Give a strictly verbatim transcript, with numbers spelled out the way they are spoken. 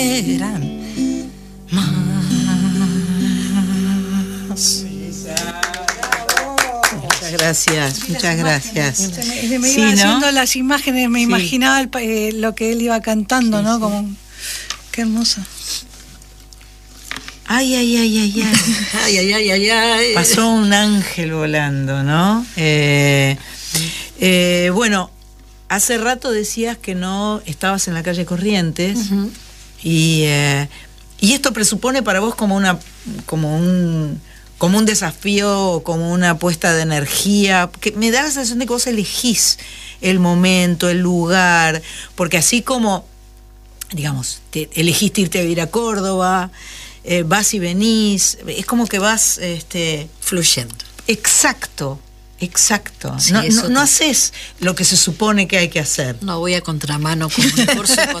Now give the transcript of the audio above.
más. Muchas gracias, muchas gracias. Se me, se me Sí, iba ¿no? haciendo las imágenes, me Sí. imaginaba el, pa- eh, lo que él iba cantando, Sí, ¿no? sí. Como, qué hermoso. Ay, ay, ay, ay, ay. Ay, ay, ay, ay, ay. Pasó un ángel volando, ¿no? Eh, eh, bueno, hace rato decías que no estabas en la calle Corrientes. Uh-huh. y, eh, y esto presupone para vos como una como un como un desafío, como una apuesta de energía, que me da la sensación de que vos elegís el momento, el lugar, porque así como, digamos, te elegiste irte a vivir a Córdoba, eh, vas y venís, es como que vas, este, fluyendo. exacto, exacto. Sí, no, eso no, no te- haces lo que se supone que hay que hacer. No voy a contramano con un curso.